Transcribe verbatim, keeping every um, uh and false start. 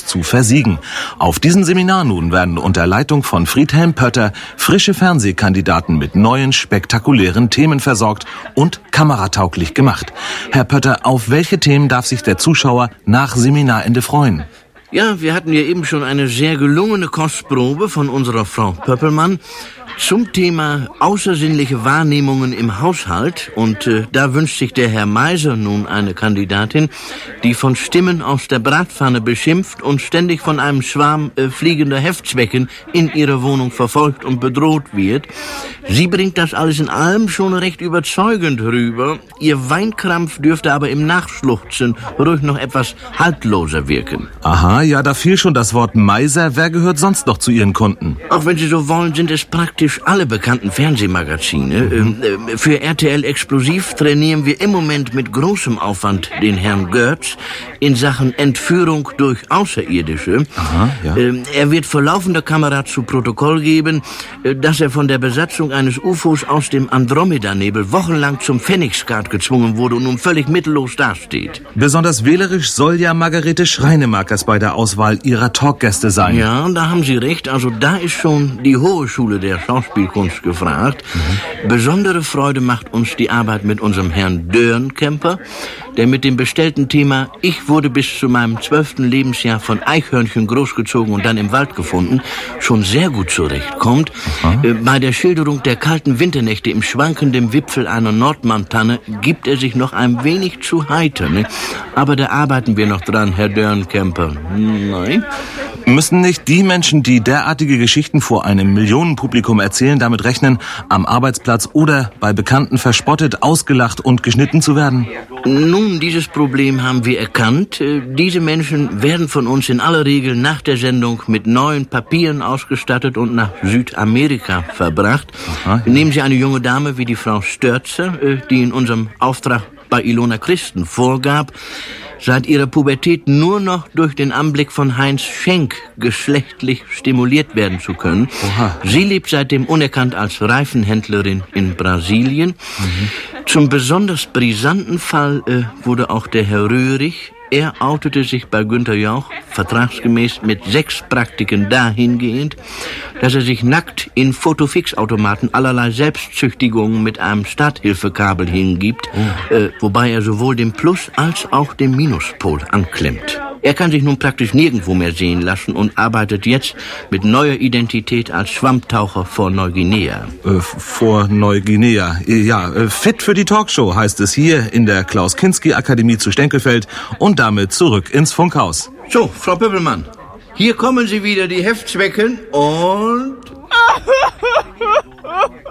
zu versiegen. Auf diesem Seminar nun werden unter Leitung von Friedhelm Pötter frische Fernsehkandidaten mit neuen, spektakulären Themen versorgt und kameratauglich gemacht. Herr Pötter, auf welche Themen darf sich der Zuschauer nach Seminarende freuen? Ja, wir hatten ja eben schon eine sehr gelungene Kostprobe von unserer Frau Pöppelmann zum Thema außersinnliche Wahrnehmungen im Haushalt. Und äh, da wünscht sich der Herr Meiser nun eine Kandidatin, die von Stimmen aus der Bratpfanne beschimpft und ständig von einem Schwarm äh, fliegender Heftzwecken in ihrer Wohnung verfolgt und bedroht wird. Sie bringt das alles in allem schon recht überzeugend rüber. Ihr Weinkrampf dürfte aber im Nachschluchzen ruhig noch etwas haltloser wirken. Aha, ja, da fiel schon das Wort Meiser. Wer gehört sonst noch zu Ihren Kunden? Auch wenn Sie so wollen, sind es praktisch alle bekannten Fernsehmagazine. Mhm. Äh, für R T L Explosiv trainieren wir im Moment mit großem Aufwand den Herrn Goertz in Sachen Entführung durch Außerirdische. Aha, ja. äh, er wird vor laufender Kamera zu Protokoll geben, äh, dass er von der Besatzung eines U F Os aus dem Andromeda-Nebel wochenlang zum Pfennigskat gezwungen wurde und nun völlig mittellos dasteht. Besonders wählerisch soll ja Margarete Schreinemakers bei der Auswahl ihrer Talkgäste sein. Ja, da haben Sie recht. Also da ist schon die hohe Schule der Schauspielkunst gefragt. Mhm. Besondere Freude macht uns die Arbeit mit unserem Herrn Dörnkemper, der mit dem bestellten Thema "Ich wurde bis zu meinem zwölften Lebensjahr von Eichhörnchen großgezogen und dann im Wald gefunden" schon sehr gut zurechtkommt. Äh, bei der Schilderung der kalten Winternächte im schwankenden Wipfel einer Nordmantanne gibt er sich noch ein wenig zu heiter. Ne? Aber da arbeiten wir noch dran, Herr Dörnkemper. Nein? Müssen nicht die Menschen, die derartige Geschichten vor einem Millionenpublikum erzählen, damit rechnen, am Arbeitsplatz oder bei Bekannten verspottet, ausgelacht und geschnitten zu werden? Nun, dieses Problem haben wir erkannt. Diese Menschen werden von uns in aller Regel nach der Sendung mit neuen Papieren ausgestattet und nach Südamerika verbracht. Aha, ja. Nehmen Sie eine junge Dame wie die Frau Störzer, die in unserem Auftrag bei Ilona Christen vorgab, seit ihrer Pubertät nur noch durch den Anblick von Heinz Schenk geschlechtlich stimuliert werden zu können. Oha. Sie lebt seitdem unerkannt als Reifenhändlerin in Brasilien. Mhm. Zum besonders brisanten Fall äh, wurde auch der Herr Röhrig. Er outete sich bei Günther Jauch vertragsgemäß mit sechs Praktiken dahingehend, dass er sich nackt in Fotofixautomaten allerlei Selbstzüchtigungen mit einem Starthilfekabel hingibt, oh. äh, wobei er sowohl den Plus- als auch den Minuspol anklemmt. Er kann sich nun praktisch nirgendwo mehr sehen lassen und arbeitet jetzt mit neuer Identität als Schwammtaucher vor Neuguinea. Äh, vor Neuguinea. Ja, äh, fit für die Talkshow heißt es hier in der Klaus-Kinski-Akademie zu Stenkelfeld und damit zurück ins Funkhaus. So, Frau Pöppelmann, hier kommen Sie wieder, die Heftzwecken und...